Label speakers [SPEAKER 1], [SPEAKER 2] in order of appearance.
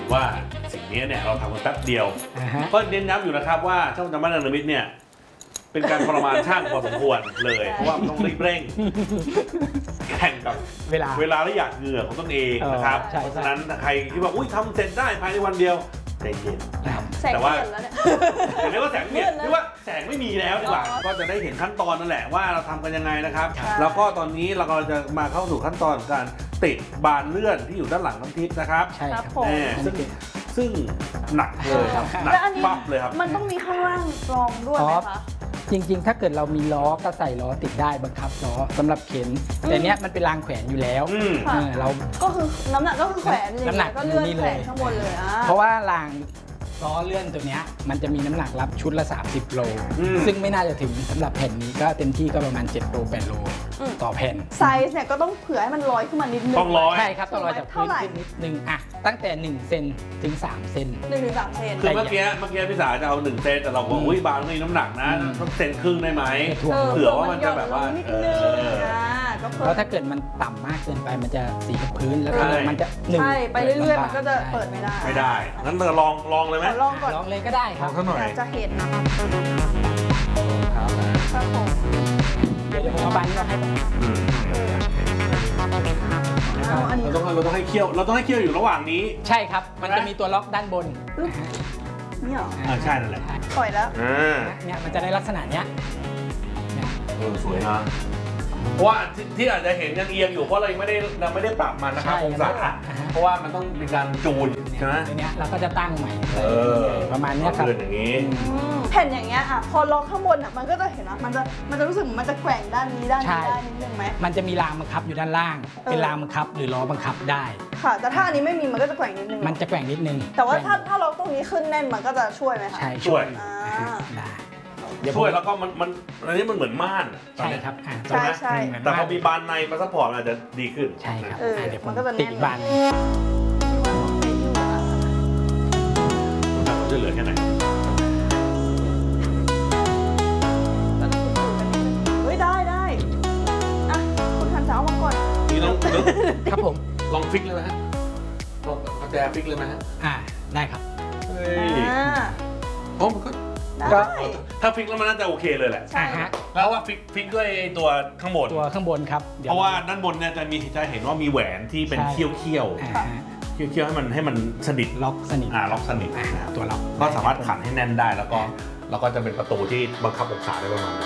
[SPEAKER 1] ว่าสิ่งนี้เนี่ยเราทำกันแป๊บเดียวก็เน้นย้ำอยู่นะครับว่าช่างจำบ้านเนรมิตเนี่ยเป็นการทรมานช่างพอสมควรเลยเพราะว่ามันต้องรีบเร่งแข่งกับเวลาและหยาดเหงื่อของตนเองนะครับเพราะฉะนั้นใครที่ว่าอุ้ยทำเสร็จได้ภายในวันเดียวใจเย็นแต่ว่าอย่างนี้ว่าแสงเนี่ยหรือว่าแสงไม่มีแล้วดีกว่าก็จะได้เห็นขั้นตอนนั่นแหละว่าเราทำกันยังไงนะครับแล้วก็ตอนนี้เราก็จะมาเข้าสู่ขั้นตอนการติดบานเลื่อนที่อยู่ด้านหลังน้ำทิพย์นะครับ
[SPEAKER 2] ใช่ครับ
[SPEAKER 1] ซึ่งหนักเลยครับหนักปั๊บเลยครับ
[SPEAKER 3] มันต้องมีข้างล่างรองด้วยไหมคะ
[SPEAKER 2] จริงๆถ้าเกิดเรามีล้อก็ใส่ล้อติดได้บังคับล้อสำหรับเข็นแต่เนี้ยมันเป็นรางแขวนอยู่แล้วเรา
[SPEAKER 3] ก็คือน้ำหนักก็คือแขวนน้ำหนักก็เลื่อนแขวนข้างบนเลย
[SPEAKER 2] เพราะว่ารางล้อเลื่อนตัวเนี้ยมันจะมีน้ำหนักรับชุดละ30โลซึ่งไม่น่าจะถึงสำหรับแผ่นนี้ก็เต็มที่ก็ประมาณ7โล8โลต่อแผ่น
[SPEAKER 3] ไซส์เนี่ยก็ต้องเผื่อให้มันลอยขึ้นมานิดนึง
[SPEAKER 1] ต้องลอย
[SPEAKER 2] ใช่ครับต้องลอยจากพื้นขึ้นนิดนึงอะตั้งแต่1เซนถึง3เซน
[SPEAKER 3] 1 ถึง 3 เซน
[SPEAKER 1] คือเมื่อกี้พี่สาจะเอา1เซนแต่เราบอกอุ้ยบางนี่น้ำหนักนะต้องเซนครึ่งได้ไหมเผื่อว่ามันจะแบบว่า
[SPEAKER 2] เพราะถ้าเกิดมันต่ำมากเกินไปมันจะสีกับพื้นแล้วมันจะ
[SPEAKER 3] ใช่ไปเรื่อยๆมันก็จะเปิดไม่
[SPEAKER 1] ได้งั้นเราลองเลยไหม
[SPEAKER 3] ลองก่อน
[SPEAKER 2] ลองเลยก็ได้ครับ
[SPEAKER 3] จะเห็นนะครับ
[SPEAKER 2] เดี๋ยวผมเอาบานนี้เราให้ตรงนี้
[SPEAKER 1] เราต้องให้เคี่ยวอยู่ระหว่างนี้
[SPEAKER 2] ใช่ครับมันจะมีตัวล็อกด้านบน
[SPEAKER 3] นี่หรอ
[SPEAKER 1] ใช่นั่นแหละ
[SPEAKER 3] ปล่อยแล้ว
[SPEAKER 2] เนี่ยมันจะได้ลักษณะเนี้ย
[SPEAKER 1] สวยนะเพราะว่าที่อาจจะเห็นยังเอียงอยู่เพราะเราไม่ได้ปรับมันนะครับองศาเพราะว่ามันต้องมีการจูนใช่ไหม
[SPEAKER 2] ทีนี้เราก็จะตั้งใหม่ประมาณนี้ครับ
[SPEAKER 1] อย่างนี้
[SPEAKER 3] แผ่นอย่างเงี้ยพอล็อกข้างบนมันก็จะเห็นว่ามันจะรู้สึกมันจะแกว่งด้านนี้ได้นิดนึงไหม
[SPEAKER 2] มันจะมีรางบังคับอยู่ด้านล่างเป็นรางบังคับหรือล้อบังคับได้
[SPEAKER 3] ค่ะแต่ถ้าอันนี้ไม่มีมันก็จะแกว่งนิดนึง
[SPEAKER 2] มันจะแกว่งนิดนึง
[SPEAKER 3] แต่ว่าถ้าล็อกตรงนี้ขึ้นแน่นมันก็จะช่วยไหมคะ
[SPEAKER 2] ใช่ช่วย
[SPEAKER 1] ได้ช่วยแล้วก็มันอันนี้มันเหมือนม่าน
[SPEAKER 2] ใช่ครับ
[SPEAKER 3] ใช่
[SPEAKER 1] แต่พอมีบานในมาซัพพอร์ตอาจจะดีขึ้น
[SPEAKER 2] ใช่ครับ
[SPEAKER 3] เดี๋ยวมันก็จะ
[SPEAKER 2] ติดบาน
[SPEAKER 1] จะเหลือแค่ไหน
[SPEAKER 3] เฮ้ยได้อ่ะคุณทันจะเอามาก่อน
[SPEAKER 1] นี่ต้อง
[SPEAKER 2] ครับผม
[SPEAKER 1] ลองฟิกเลยไหมฮะลองเอาแจฟิกเลยไหมฮะ
[SPEAKER 2] ได้ครับ
[SPEAKER 1] โอ้มันก็ถ้าฟิกแล้วมันน่าจะโอเคเลยแหละ
[SPEAKER 3] ใช่ฮะ
[SPEAKER 1] แล้วว่าฟิกด้วยตัวข้างบน
[SPEAKER 2] ครับ
[SPEAKER 1] เพราะว่าด้านบนเนี่ยจะเห็นว่ามีแหวนที่เป็นเคี้ยวให้มันสนิท
[SPEAKER 2] ล็อกสนิท
[SPEAKER 1] ตัวล็อกก็สามารถขันให้แน่นได้แล้วก็จะเป็นประตูที่บังคับองศาได้ประมาณ